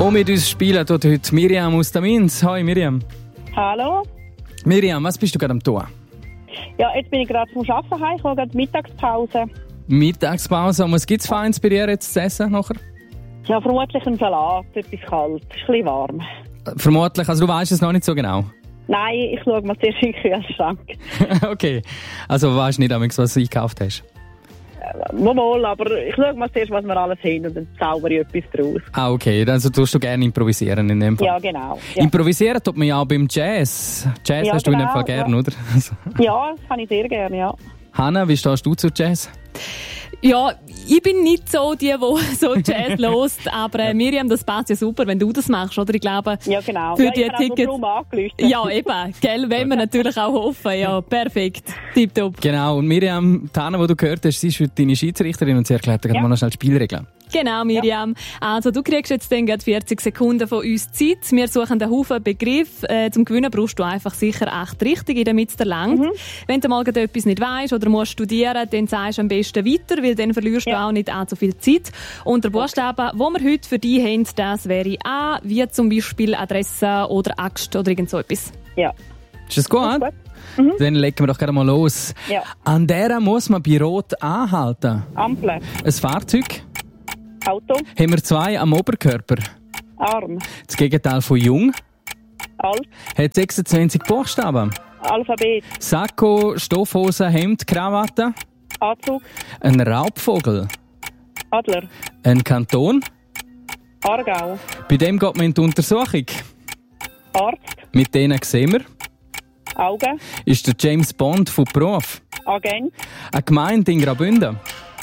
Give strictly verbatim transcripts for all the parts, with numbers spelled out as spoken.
Und mit uns spielen tut heute Miriam aus der Minz. Hoi Miriam. Hallo. Miriam, was bist du gerade am tun? Ja, jetzt bin ich gerade vom Arbeiten heim, ich habe gerade Mittagspause. Mittagspause. Und was gibt es Feines bei dir jetzt zu essen nachher? Ja, vermutlich ein Salat, etwas kalt, ist ein bisschen warm. Vermutlich, also du weißt es noch nicht so genau. Nein, ich schaue mal zuerst in den Kühlschrank. Okay, also du weißt nicht, was du eingekauft hast? Äh, mal, aber ich schaue mal zuerst, was wir alles haben und dann zaubere ich etwas draus. Ah, okay, also tust du gerne improvisieren in dem Fall? Ja, genau. Ja. Improvisieren tut man ja auch beim Jazz. Jazz Ja, hast du in dem genau, Fall gerne, ja. oder? Ja, das kann ich sehr gerne, ja. Hanna, wie stehst du zu Jazz? Ja, ich bin nicht so die, die so Jazz lost, aber äh, Miriam, das passt ja super, wenn du das machst, oder? Ich glaube, Ja, genau. für Ja, die ich habe Tickets. auch angelöst. Ja, eben, gell, wenn wir natürlich auch hoffen. Ja, perfekt. Tipptopp. Genau, und Miriam, die Hanna, die du gehört hast, sie ist für deine Schiedsrichterin und sie erklärt dir Ja. mal noch schnell die Spielregeln. Genau, Miriam. Also, du kriegst jetzt dann gerade vierzig Sekunden von uns Zeit. Wir suchen einen Haufen Begriff. Äh, zum Gewinnen brauchst du einfach sicher acht Richtige, damit es dir langt. Mhm. Wenn du mal etwas nicht weisst oder musst studieren, dann sagst du am besten weiter, weil dann verlierst Ja. du auch nicht allzu viel Zeit. Und der Buchstabe, den wir heute für dich haben, das wäre A, wie zum Beispiel Adresse oder Axt oder irgend so etwas. Ja. Ist das gut? Ist gut. Mhm. Dann legen wir doch gerade mal los. Ja. An der muss man bei Rot anhalten. Ampel, Ein Fahrzeug. Auto, Haben wir zwei am Oberkörper. Arm, Das Gegenteil von jung. Alt, Hat sechsundzwanzig Buchstaben. Alphabet, Sakko, Stoffhose, Hemd, Krawatte. Anzug, Ein Raubvogel. Adler, Ein Kanton. Aargau, Bei dem geht man in die Untersuchung. Arzt, Mit denen sehen wir. Augen, Ist der James Bond von Beruf. Agent, Eine Gemeinde in Graubünden.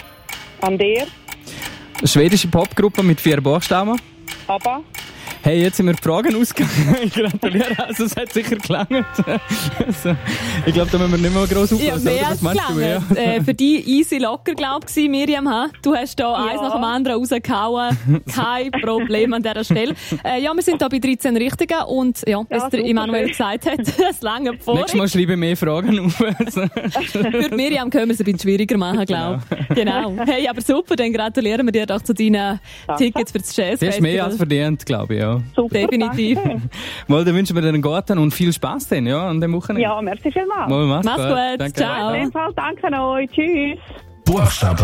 an der, Eine schwedische Popgruppe mit vier Buchstaben. Abba, Hey, jetzt sind wir die Fragen ausgegangen. Ich gratuliere, also es hat sicher gelangt. Also, ich glaube, da müssen wir nicht mehr gross Ja, aufpassen. mehr oder? als Was meinst du? Ja. gelangt. Äh, für dich easy locker, glaub ich, Miriam. Ha? Du hast da Ja. eins nach dem anderen rausgehauen. Kein Problem an dieser Stelle. Äh, ja, wir sind da bei dreizehn Richtigen und ja, wie Ja, es der super Immanuel schön. gesagt hat, es lange vor. Nächstes Mal schreibe ich mehr Fragen auf. Also, Für Miriam können wir es ein bisschen schwieriger machen, glaube ich. Genau. Hey, aber super, dann gratulieren wir dir doch zu deinen Danke. Tickets für das Jazz das ist mehr als Festival. verdient, glaube ich. Ja. super, Definitiv. danke. Mal, dann wünschen wir dir einen guten und viel Spaß dann, ja, an dem Wochenende. Ja, merci vielmals. Mal, mach's Mach's gut. Danke. Ciao. In dem Fall danke euch. Tschüss. Buchstabe